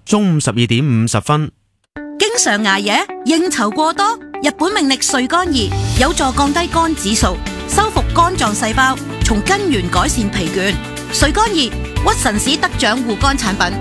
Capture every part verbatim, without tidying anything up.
中午十二點五十分。 經常捱夜、應酬過多，日本命力睡肝二有助降低肝指數，修復肝臟細胞，從根源改善疲倦。睡肝二，屈臣氏得獎護肝產品。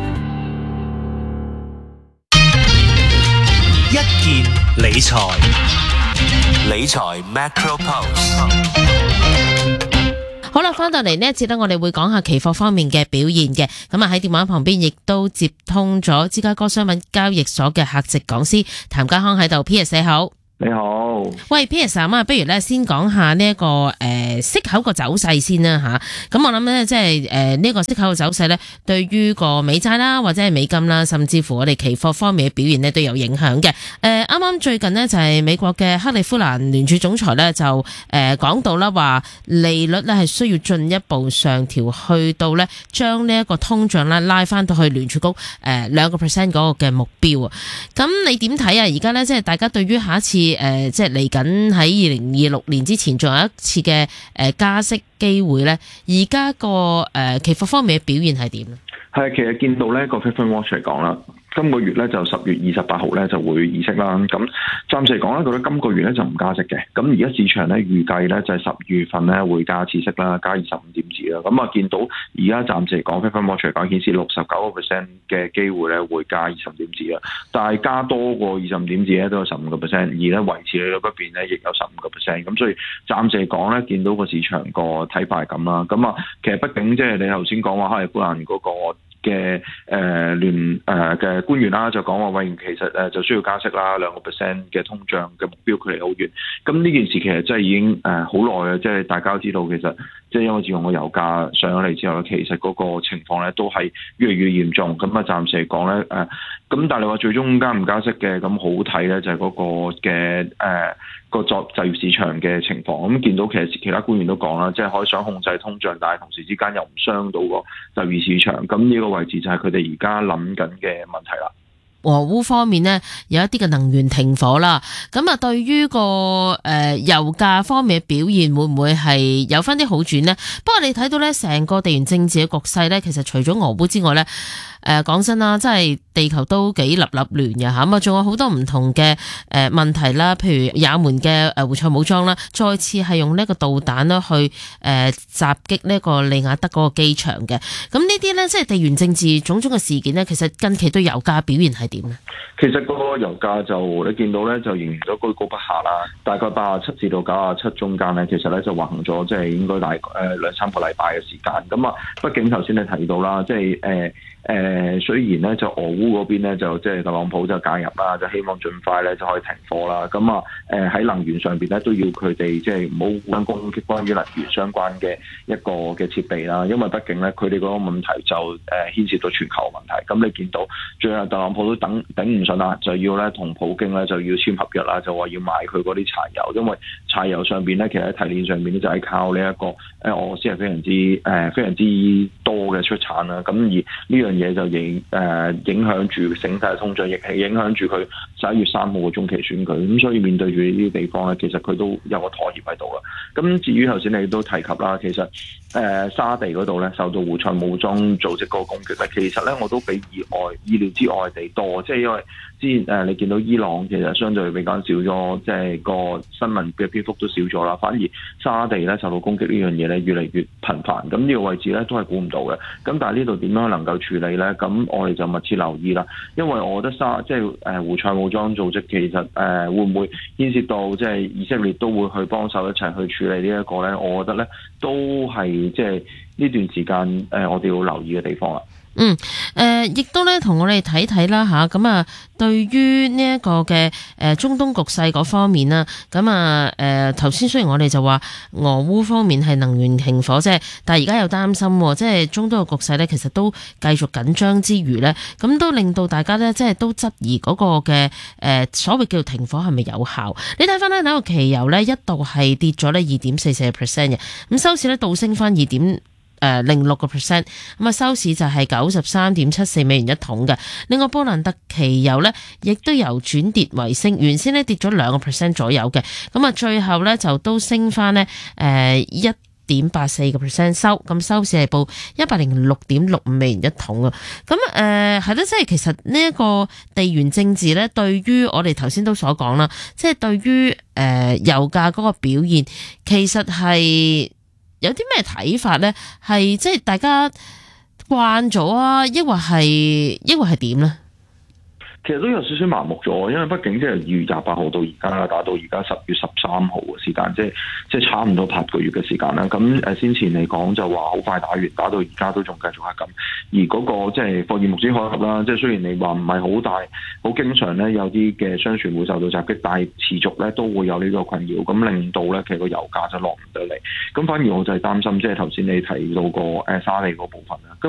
一件理財，理財 Macro Post。 好啦，翻到嚟呢一節咧，我哋會講下期貨方面嘅表現嘅。咁啊喺電話旁邊亦都接通咗芝加哥商品交易所嘅客席講師譚家康喺度。Piers 你好。 你好， 喂 Piers 啊，不如咧先講下呢、這、一個誒、呃、息口個走勢先啦吓。咁我諗咧，即係誒呢個息口嘅走勢咧，對於個美債啦，或者係美金啦，甚至乎我哋期貨方面嘅表現咧，都有影響嘅。誒啱啱最近呢，就係美國嘅克利夫蘭聯儲總裁咧就誒講到啦，話利率咧係需要進一步上調，去到咧將呢一個通脹咧拉翻到去聯儲局誒兩個 percent 嗰個嘅目標啊。咁你點睇啊？而家咧即係大家對於下一次誒、呃，即係嚟緊喺二零二六年之前，仲有一次嘅誒、呃、加息機會咧。而家個誒期貨方面嘅表現係點咧？ 係，其實見到咧個 Fed Watch 嚟講啦，今個月咧就十月二十八號咧就會議息啦。咁暫時嚟講咧，覺得今個月咧就唔加息嘅。咁而家市場咧預計咧就係十月份咧會加次息啦，加二十五點子啦。咁啊見到而家暫時嚟講 Fed Watch 嚟講顯示六十九個 percent 嘅機會咧會加二十點子啦。但係加多過二十五點子咧都有十五個 percent，而咧維持利率不變咧亦有十五個 percent。咁所以暫時嚟講咧，見到個市場個睇法係咁啦。咁啊，其實畢竟即係你頭先講話克利夫蘭嗰個嘅誒聯誒嘅官員啦，就講話喂，其實誒就需要加息啦，兩個 percent 嘅通脹嘅目標距離好遠。咁呢件事其實真係已經誒好耐啦，即係大家都知道，其實即係因為自從個油價上咗嚟之後咧，其實嗰個情況咧都係越嚟越嚴重。咁啊，暫時嚟講咧誒，咁但係你話最終加唔加息嘅，咁好睇咧就係嗰個嘅誒。呃個作就業市場嘅情況，咁見到其實其他官員都講啦，即係可以想控制通脹，但係同時之間又唔傷到個就業市場，咁呢個位置就係佢哋而家諗緊嘅問題啦。 俄烏方面呢，有一啲嘅能源停火啦，咁啊對於個誒、呃、油價方面嘅表現會唔會係有翻啲好轉呢？不過你睇到咧成個地緣政治嘅局勢咧，其實除咗俄烏之外咧，誒講真啦，真係地球都幾立立亂嘅嚇，咁啊仲有好多唔同嘅誒問題啦，譬如也門嘅誒胡塞武裝啦，再次係用呢個導彈啦去誒襲擊呢個利雅得嗰個機場嘅，咁呢啲咧即係地緣政治種種嘅事件咧，其實近期對油價表現係點咧？ 其實個油價就你見到咧，就仍然都居高不下啦，大概八十七至到九十七中間咧，其實咧就橫行咗，即係應該大誒兩三個禮拜嘅時間。咁啊，畢竟頭先你提到啦，即係誒誒，雖然咧就俄烏嗰邊咧就即係特朗普就介入啦，就希望盡快咧就可以停火啦。咁啊誒喺能源上邊咧都要佢哋即係唔好互相攻擊關於能源相關嘅一個嘅設備啦，因為畢竟咧佢哋嗰個問題就誒牽涉到全球問題。咁你見到最後特朗普都等頂唔順啦，就要咧同普京咧就要簽合約啦，就話要買佢嗰啲柴油，因為柴油上邊咧其實喺提煉上邊咧就係靠呢一個誒俄羅斯係非常之誒、呃、非常之多嘅出產啦。咁而呢樣嘢就影誒、呃、影響住整體嘅通脹，亦係影響住佢十一月三號嘅中期選舉。咁所以面對住呢啲地方咧，其實佢都有個妥協喺度啦。咁至於頭先你都提及啦，其實誒、呃、沙地嗰度咧受到胡塞武裝組織嗰個攻擊咧，其實咧我都比意外意料之外地多，即係因為之前誒、呃、你見到伊朗其實相對比較少咗，即係個新聞嘅篇幅都少咗啦。反而沙地咧受到攻擊呢樣嘢咧越嚟越頻繁，咁呢個位置咧都係估唔到嘅。咁但係呢度點樣能夠處理咧？咁我哋就密切留意啦。因為我覺得沙即係誒胡塞武裝組織其實誒、呃、會唔會牽涉到即係以色列都會去幫手一齊去處理呢一個咧？我覺得咧都係即係呢段時間誒、呃、我哋要留意嘅地方啦。 嗯，誒、呃，亦都咧同我哋睇睇啦吓，咁啊，對於呢一個嘅誒中東局勢嗰方面啦，咁啊，誒頭先雖然我哋就話俄烏方面係能源停火啫，但係而家又擔心，即係中東嘅局勢咧，其實都繼續緊張之餘咧，咁都令到大家咧，即係都質疑嗰個嘅誒所謂叫做停火係咪有效？你睇翻咧，呢個期油咧一度係跌咗咧二點四四 percent 嘅，咁收市咧倒升翻二點。誒零六個 percent， 咁啊收市就係九十三點七四美元一桶嘅。另外波蘭特期油咧，亦都由轉跌為升，原先咧跌咗兩個 percent 左右嘅，咁啊最後咧就都升翻咧誒一點八四個 percent 收，咁收市係報一百零六點六五美元一桶啊。咁誒係咯，即係其實呢一個地緣政治咧，對於我哋頭先都所講啦，即係對於誒、呃、油價嗰個表現，其實係有啲咩睇法咧？係即係大家慣咗啊，抑或係抑或係點咧？ 其實都有少少麻木咗，因為畢竟即係二月廿八號到而家打到而家十月十三號嘅時間，即係即係差唔多八個月嘅時間啦。咁誒先前嚟講就話好快打完，打到而家都仲繼續係咁。而嗰、那個即係霍爾木茲海峽啦，即係雖然你話唔係好大，好經常咧有啲嘅商船會受到襲擊，但係持續咧都會有呢個困擾，咁令到咧其實個油價就落唔到嚟。咁反而我就係擔心，即係頭先你提到個誒沙地嗰部分啦。